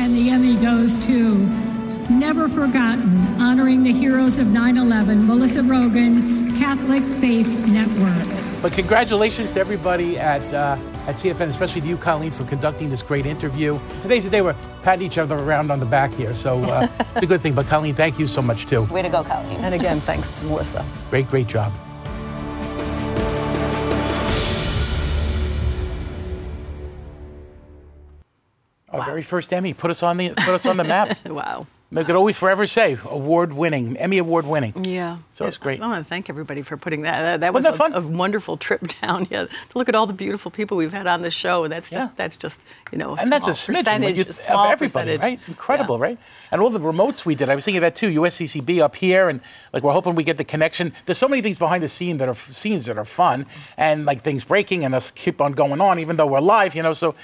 And the Emmy goes to Never Forgotten, honoring the heroes of 9/11, Melissa Rogan, Catholic Faith Network. But congratulations to everybody at CFN, especially to you, Colleen, for conducting this great interview. Today's the day we're patting each other around on the back here, so it's a good thing. But Colleen, thank you so much, too. Way to go, Colleen. And again, thanks to Melissa. Great job. Our very first Emmy put us on the map. Wow. They could always forever say award-winning, Emmy award-winning. Yeah. So it's great. I want to thank everybody for putting that. That was fun? A wonderful trip down. Yeah, to look at all the beautiful people we've had on the show, and that's just a and that's a percentage, of everybody, percentage. Right? Incredible, right? And all the remotes we did. I was thinking of that too. USCCB up here, and like we're hoping we get the connection. There's so many things behind the scenes that are fun, and like things breaking, and us keep on going on, even though we're live. So